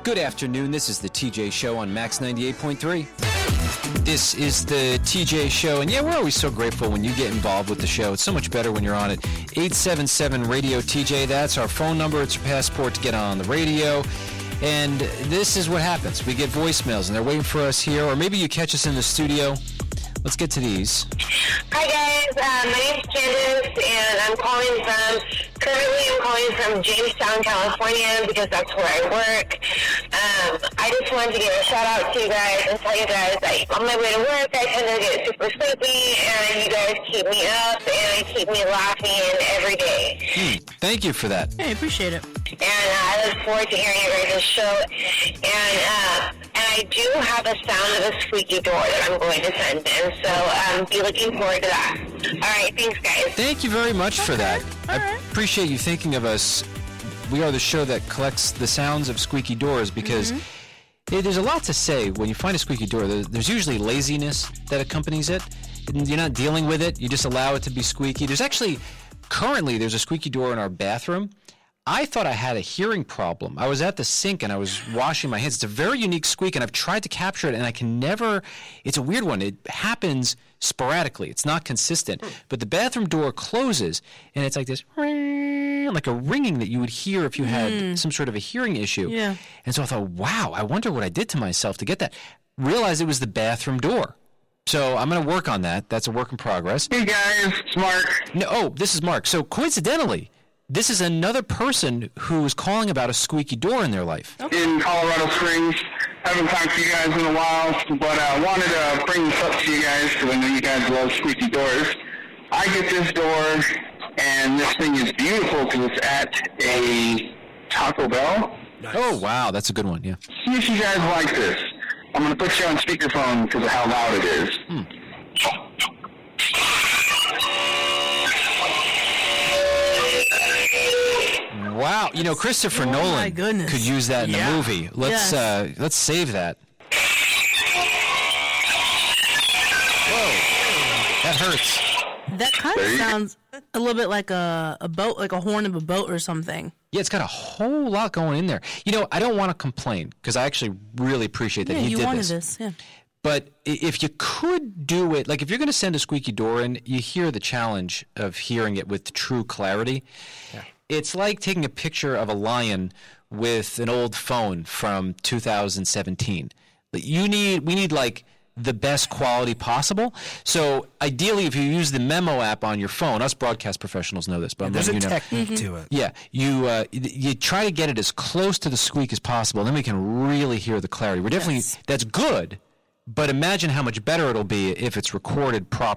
Good afternoon. This is the TJ Show on Max 98.3. This is the TJ Show, and yeah, we're always so grateful when you get involved with the show. It's so much better when you're on it. 877-RADIO-TJ, that's our phone number. It's your passport to get on the radio. And this is what happens. We get voicemails, and they're waiting for us here, or maybe you catch us in the studio. Let's get to these. Hi, guys. My name's Candace, and I'm calling from Jamestown, California, because that's where I work. I just wanted to give a shout-out to you guys and tell you guys that on my way to work, I tend to get super sleepy, and you guys keep me up, and keep me laughing every day. Thank you for that. Hey, I appreciate it. And I look forward to hearing your guys' show. And I do have a sound of a squeaky door that I'm going to send in, so be looking forward to that. All right, thanks, guys. Thank you very much for that. All I right. appreciate you thinking of us. We are the show that collects the sounds of squeaky doors because there's a lot to say when you find a squeaky door. There's usually laziness that accompanies it. You're not dealing with it. You just allow it to be squeaky. Currently, there's a squeaky door in our bathroom. I thought I had a hearing problem. I was at the sink and I was washing my hands. It's a very unique squeak, and I've tried to capture it, and I can never. It's a weird one. It happens sporadically. It's not consistent. But the bathroom door closes, and it's like this, like a ringing that you would hear if you had some sort of a hearing issue. Yeah. And so I thought, wow, I wonder what I did to myself to get that. Realized it was the bathroom door. So I'm going to work on that. That's a work in progress. Hey guys, it's Mark. No, this is Mark. So coincidentally, this is another person who is calling about a squeaky door in their life. In Colorado Springs. Haven't talked to you guys in a while, but I wanted to bring this up to you guys because I know you guys love squeaky doors. I get this door, and this thing is beautiful because it's at a Taco Bell. Nice. Oh, wow. That's a good one, yeah. See if you guys like this. I'm going to put you on speakerphone because of how loud it is. Wow. You know, Christopher Nolan my goodness. could use that in a movie. Let's save that. Whoa. That hurts. That kind of sounds a little bit like a boat, like a horn of a boat or something. Yeah, it's got a whole lot going in there. You know, I don't want to complain because I actually really appreciate that he you did wanted this. this. Yeah. But if you could do it, like if you're going to send a squeaky door in, you hear the challenge of hearing it with true clarity. Yeah. It's like taking a picture of a lion with an old phone from 2017. We need like the best quality possible. So ideally, if you use the memo app on your phone, us broadcast professionals know this, but I'm There's letting a you know. technique to it. Yeah, you try to get it as close to the squeak as possible, then we can really hear the clarity. We're definitely that's good, but imagine how much better it'll be if it's recorded properly.